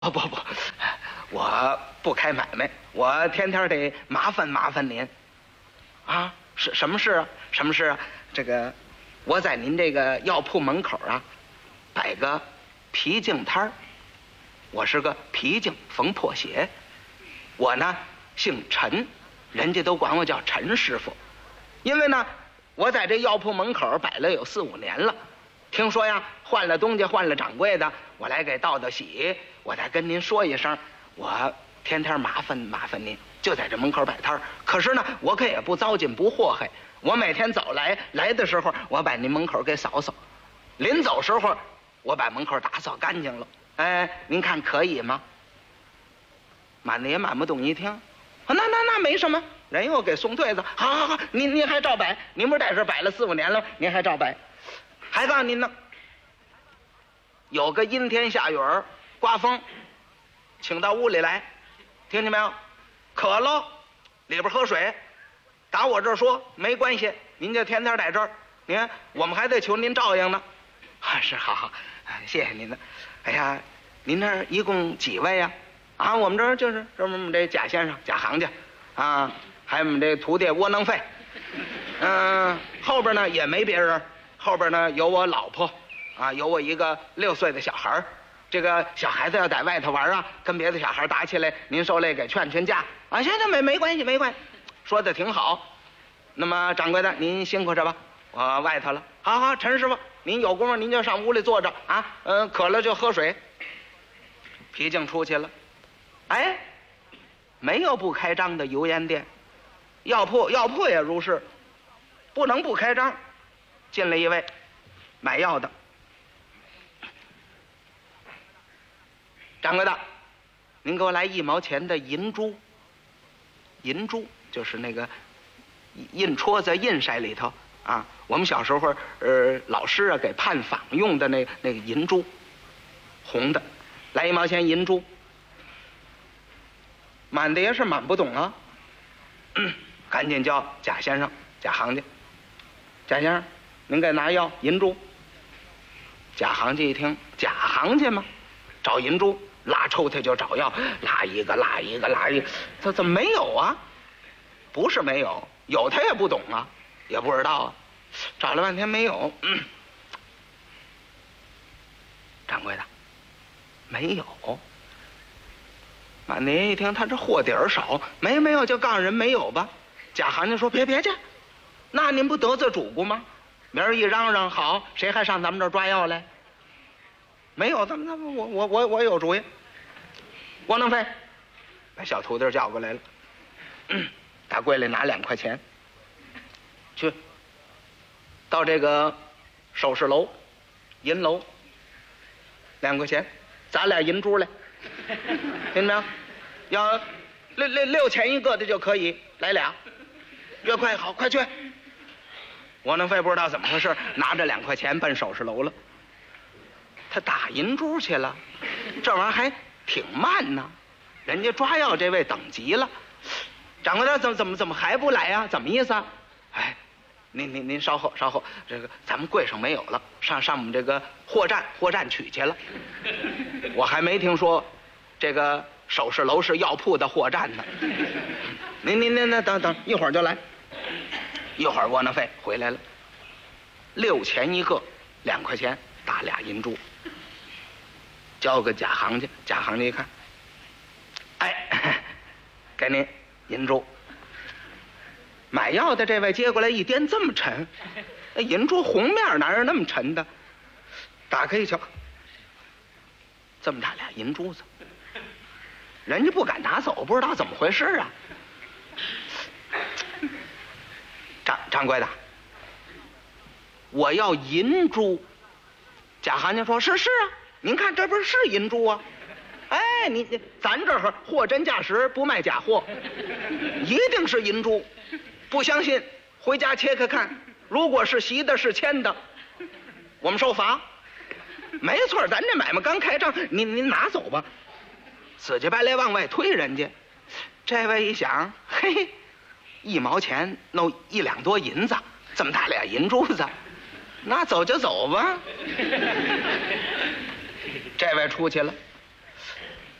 不，我不开买卖，我天天得麻烦您。啊，是什么事啊？什么事啊？这个，我在您这个药铺门口啊，摆个皮镜摊儿。我是个皮镜缝破鞋，我呢姓陈，人家都管我叫陈师傅。因为呢，我在这药铺门口摆了有4、5年了，听说呀换了东家换了掌柜的，我来给道喜，我再跟您说一声，我天天麻烦您，就在这门口摆摊儿。可是呢，我可也不糟践不祸害，我每天早来的时候，我把您门口给扫扫，临走时候我把门口打扫干净了。哎，您看可以吗？满的也满不懂一听，那没什么，人又给送对子。好，您还照摆，您不是在这摆了4、5年了，您还照摆。还告诉您呢，有个阴天下雨儿刮风，请到屋里来，听见没有？渴了，里边喝水，打我这儿说没关系，您就天天在这儿，您看我们还得求您照应呢。是好，谢谢您的。哎呀，您那儿一共几位呀？啊，我们这儿就是我们这贾先生、贾行家，啊，还有我们这徒弟窝囊废。后边呢也没别人，后边呢有我老婆，啊，有我一个6岁的小孩儿。这个小孩子要在外头玩啊，跟别的小孩打起来，您受累给劝架啊。现在没关系，说的挺好。那么掌柜的，您辛苦着吧，我外头了。好，陈师傅，您有功夫您就上屋里坐着啊，渴了就喝水。皮镜出去了，哎，没有不开张的油盐店，药铺也如是，不能不开张。进来一位买药的，掌柜的，您给我来1毛钱的银珠。银珠就是那个印戳在印筛里头啊，我们小时候老师啊给判坊用的那个银珠，红的，来1毛钱银珠。满的也是满不懂啊，赶紧叫贾先生、贾行家。贾先生，您给拿药银珠。贾行家一听，贾行家嘛，找银珠，拉抽屉就找药，拉一个，他怎么没有啊？不是没有，有他也不懂啊，也不知道啊，找了半天没有。掌柜的，没有。满年一听他这货底儿少，没有就告诉人没有吧。贾行家说别去，那您不得罪主顾吗？明儿一嚷嚷好，谁还上咱们这儿抓药来？没有，咱们我有主意。窝囊废，把小徒弟叫过来了，打柜里拿2块钱，去到这个首饰楼、银楼，2块钱，砸俩银珠来，听着没有？要6钱一个的就可以，来俩，越快好，快去。窝囊废不知道怎么回事，拿着2块钱奔首饰楼了。他打银珠去了，这玩意儿还挺慢呢，人家抓药这位等急了。掌柜的怎么还不来呀？怎么意思啊？哎，您稍后，这个咱们柜上没有了，上我们这个货站取去了。我还没听说这个首饰楼是药铺的货站呢。您等一会儿就来。一会儿窝囊废回来了，6钱一个，2块钱打俩银珠，交给贾行家。贾行家一看，哎，给您银珠。买药的这位接过来一掂，这么沉，银珠红面哪有那么沉的？打开一瞧，这么大俩银珠子，人家不敢拿走，不知道怎么回事啊。掌柜的，我要银珠。贾行家说是啊，您看这不是银珠啊？哎，咱这儿货真价实，不卖假货，一定是银珠。不相信回家切开看，如果是洗的是铅的，我们受罚。没错，咱这买卖刚开张，您拿走吧。死乞白赖往外推人家。这位一想，嘿，1毛钱弄1两多银子，这么大俩银珠子，那走就走吧。这位出去了。